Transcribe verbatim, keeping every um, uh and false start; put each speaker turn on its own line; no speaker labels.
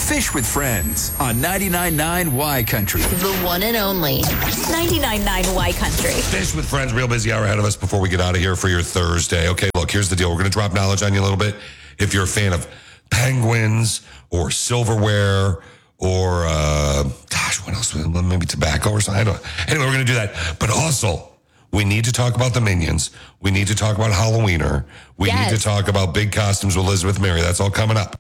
Fish with Friends on ninety-nine point nine Y Country.
The one and only ninety-nine point nine Y Country.
Fish with Friends, real busy hour ahead of us before we get out of here for your Thursday. Okay, look, here's the deal. We're going to drop knowledge on you a little bit. If you're a fan of penguins or silverware or, uh, gosh, what else? Maybe tobacco or something. I don't. Anyway, we're going to do that. But also, we need to talk about the Minions. We need to talk about Halloweener. We
Yes.
need to talk about big costumes with Elizabeth Mary. That's all coming up.